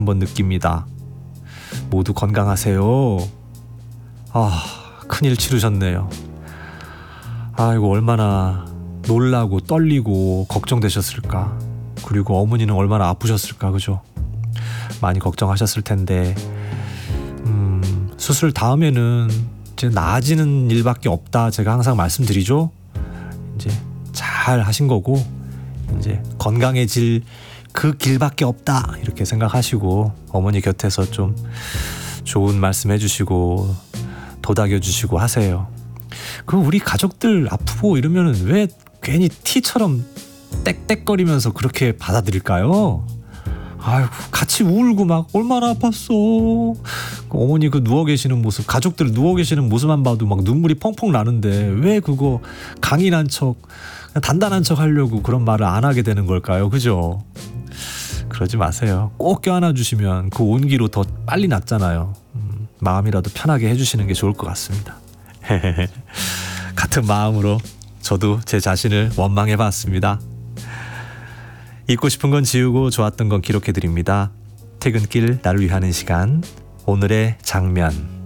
한번 느낍니다. 모두 건강하세요. 큰일 치르셨네요. 아이고, 얼마나 놀라고 떨리고 걱정되셨을까. 그리고 어머니는 얼마나 아프셨을까, 그죠? 많이 걱정하셨을 텐데 수술 다음에는 이제 나아지는 일밖에 없다, 제가 항상 말씀드리죠. 이제 잘 하신 거고 이제 건강해질 그 길밖에 없다, 이렇게 생각하시고 어머니 곁에서 좀 좋은 말씀 해주시고 도닥여 주시고 하세요. 그 우리 가족들 아프고 이러면은 왜 괜히 티처럼 떽떽거리면서 그렇게 받아들일까요? 아이고, 같이 울고 막 얼마나 아팠어. 어머니 그 누워 계시는 모습, 가족들 누워 계시는 모습만 봐도 막 눈물이 펑펑 나는데 왜 그거 강인한 척, 단단한 척 하려고 그런 말을 안 하게 되는 걸까요? 그죠? 그러지 마세요. 꼭 껴안아 주시면 그 온기로 더 빨리 낫잖아요. 마음이라도 편하게 해주시는 게 좋을 것 같습니다. 같은 마음으로 저도 제 자신을 원망해 봤습니다. 잊고 싶은 건 지우고 좋았던 건 기록해 드립니다. 퇴근길 나를 위하는 시간, 오늘의 장면.